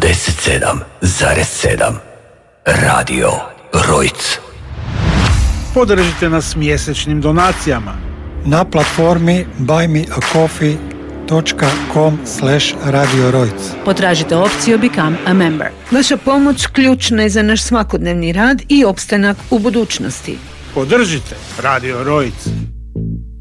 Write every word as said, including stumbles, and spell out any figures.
osamdeset sedam zarez sedam Radio Rojc. Podržite nas mjesečnim donacijama na platformi buy me a coffee dot com slash radio rojc. Potražite opciju Become a Member. Vaša pomoć ključna je za naš svakodnevni rad i opstanak u budućnosti. Podržite Radio Rojc.